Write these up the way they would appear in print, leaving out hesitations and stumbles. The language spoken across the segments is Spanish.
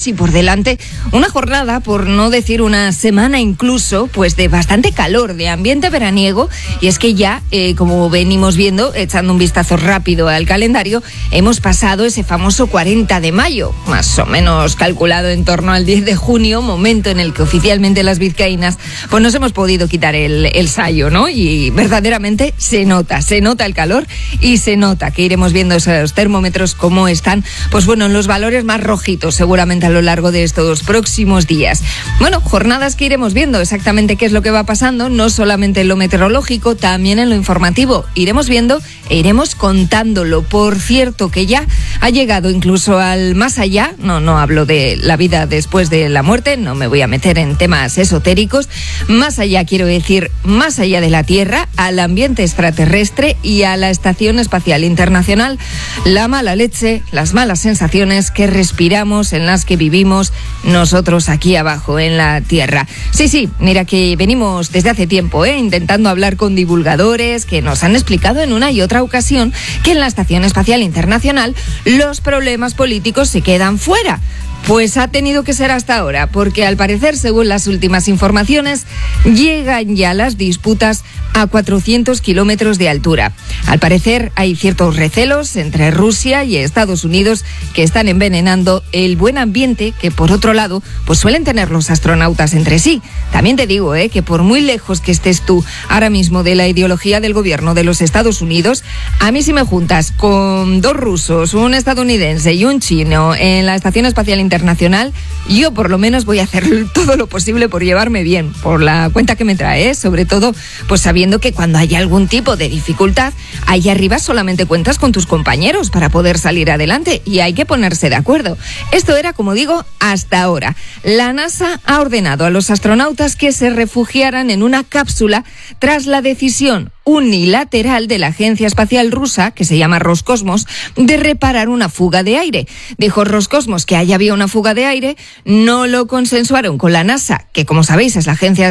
y por delante una jornada, por no decir una semana incluso, pues de bastante calor, de ambiente veraniego. Y es que ya, como venimos viendo, echando un vistazo rápido al calendario, hemos pasado ese famoso 40 de mayo, más o menos calculado en torno al 10 de junio, momento en el que oficialmente las vizcaínas pues nos hemos podido quitar el sayo, ¿no? Y verdaderamente se nota el calor y se nota que iremos viendo esos termómetros cómo están, pues bueno, en los valores más rojitos seguramente a lo largo de estos próximos días. Bueno, jornadas que iremos viendo exactamente qué es lo que va pasando, no solamente en lo meteorológico, también en lo informativo. Iremos viendo e iremos contándolo. Por cierto, que ya ha llegado incluso al más allá, no hablo de la vida después de la muerte, no me voy a meter en temas esotéricos, más allá quiero decir, más allá de la Tierra, al ambiente extraterrestre y a la Estación Espacial Internacional, la mala leche, las malas sensaciones que respiramos, en las que vivimos nosotros aquí abajo en la Tierra. Sí, mira que venimos desde hace tiempo intentando hablar con divulgadores que nos han explicado en una y otra ocasión que en la Estación Espacial Internacional los problemas políticos se quedan fuera. Pues ha tenido que ser hasta ahora, porque al parecer, según las últimas informaciones, llegan ya las disputas a 400 kilómetros de altura. Al parecer hay ciertos recelos entre Rusia y Estados Unidos que están envenenando el buen ambiente que, por otro lado, pues suelen tener los astronautas entre sí. También te digo que por muy lejos que estés tú ahora mismo de la ideología del gobierno de los Estados Unidos, a mí si me juntas con 2 rusos, un estadounidense y un chino en la Estación Espacial Internacional, yo por lo menos voy a hacer todo lo posible por llevarme bien, por la cuenta que me trae, sobre todo pues sabiendo que cuando haya algún tipo de dificultad, ahí arriba solamente cuentas con tus compañeros para poder salir adelante y hay que ponerse de acuerdo. Esto era, como digo, hasta ahora. La NASA ha ordenado a los astronautas que se refugiaran en una cápsula tras la decisión unilateral de la agencia espacial rusa, que se llama Roscosmos, de reparar una fuga de aire. Dijo Roscosmos que ahí había una fuga de aire, no lo consensuaron con la NASA, que como sabéis es la agencia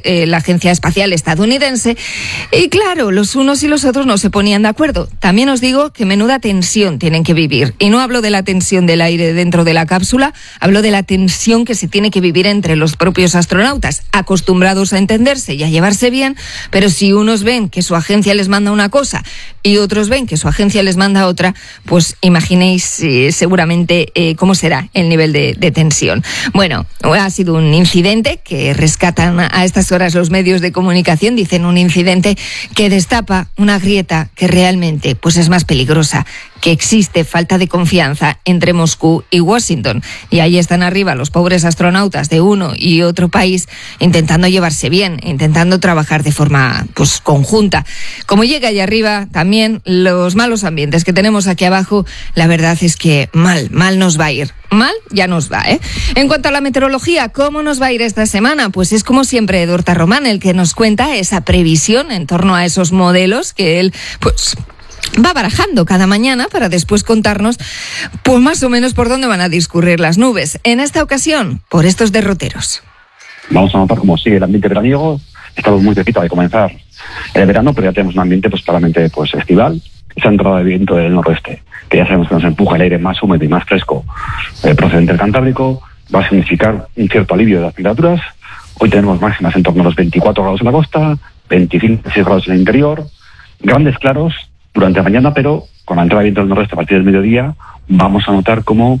espacial estadounidense, y claro, los unos y los otros no se ponían de acuerdo. También os digo que menuda tensión tienen que vivir, y no hablo de la tensión del aire dentro de la cápsula, hablo de la tensión que se tiene que vivir entre los propios astronautas, acostumbrados a entenderse y a llevarse bien, pero si unos ven que su agencia les manda una cosa y otros ven que su agencia les manda otra, pues imaginéis seguramente cómo será el nivel de tensión. Bueno, ha sido un incidente que rescatan a estas horas los medios de comunicación, dicen un incidente que destapa una grieta que realmente pues es más peligrosa, que existe falta de confianza entre Moscú y Washington. Y ahí están arriba los pobres astronautas de uno y otro país intentando llevarse bien, intentando trabajar de forma pues conjunta. Como llega allá arriba, también los malos ambientes que tenemos aquí abajo, la verdad es que mal nos va a ir. Mal ya nos va, En cuanto a la meteorología, ¿cómo nos va a ir esta semana? Pues es como siempre Dorta Román el que nos cuenta esa previsión en torno a esos modelos que él pues va barajando cada mañana para después contarnos pues más o menos por dónde van a discurrir las nubes. En esta ocasión, por estos derroteros. Vamos a notar cómo sigue el ambiente veraniego. Estamos muy cerquita de comenzar el verano, pero ya tenemos un ambiente pues claramente pues estival. Esa entrada de viento del noroeste, que ya sabemos que nos empuja el aire más húmedo y más fresco procedente del Cantábrico, va a significar un cierto alivio de las temperaturas. Hoy tenemos máximas en torno a los 24 grados en la costa, 25 grados en el interior, grandes claros durante la mañana, pero con la entrada de viento del noroeste a partir del mediodía vamos a notar cómo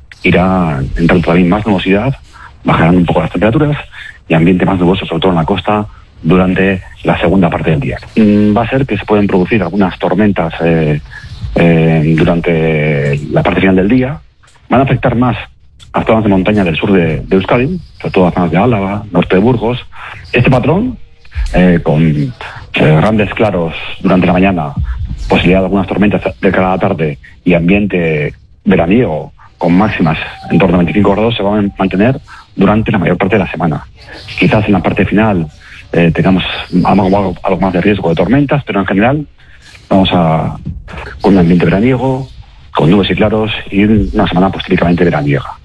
irá entrando también más nubosidad, bajarán un poco las temperaturas y ambiente más nuboso, sobre todo en la costa, durante la segunda parte del día. Va a ser que se pueden producir algunas tormentas durante la parte final del día. Van a afectar más a zonas de montaña del sur de Euskadi, sobre todo a zonas de Álava, norte de Burgos. Este patrón, con grandes claros durante la mañana, posibilidad de algunas tormentas de cara a la tarde y ambiente veraniego con máximas en torno a 25 grados, se va a mantener durante la mayor parte de la semana. Quizás en la parte final tengamos algo más de riesgo de tormentas, pero en general vamos con un ambiente veraniego, con nubes y claros y una semana pues típicamente veraniega.